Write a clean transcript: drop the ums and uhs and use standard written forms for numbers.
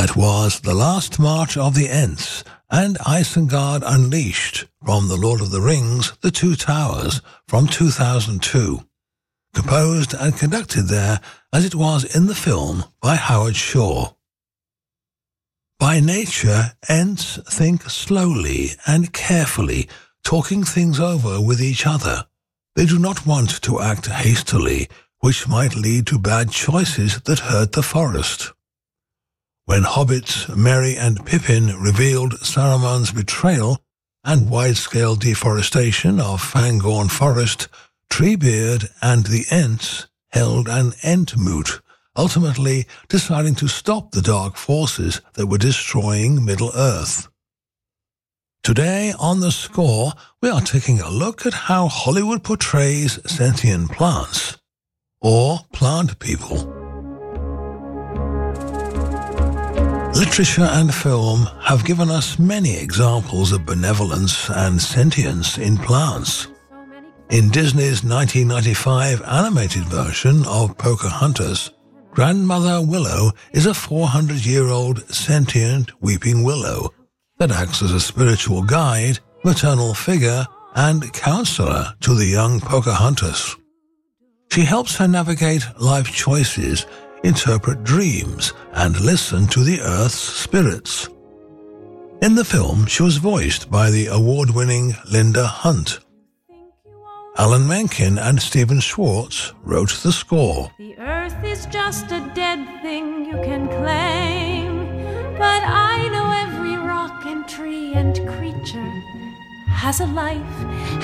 That was The Last March of the Ents and Isengard Unleashed from The Lord of the Rings, The Two Towers from 2002. Composed and conducted there as it was in the film by Howard Shore. By nature, Ents think slowly and carefully, talking things over with each other. They do not want to act hastily, which might lead to bad choices that hurt the forest. When hobbits Merry and Pippin revealed Saruman's betrayal and wide-scale deforestation of Fangorn Forest, Treebeard and the Ents held an Entmoot, ultimately deciding to stop the dark forces that were destroying Middle-earth. Today on The Score, we are taking a look at how Hollywood portrays sentient plants, or plant people. Literature and film have given us many examples of benevolence and sentience in plants. In Disney's 1995 animated version of Pocahontas, Grandmother Willow is a 400-year-old sentient weeping willow that acts as a spiritual guide, maternal figure, and counselor to the young Pocahontas. She helps her navigate life choices, interpret dreams, and listen to the Earth's spirits. In the film, she was voiced by the award-winning Linda Hunt. Alan Menken and Stephen Schwartz wrote the score. The earth is just a dead thing you can claim, but I know every rock and tree and creature has a life,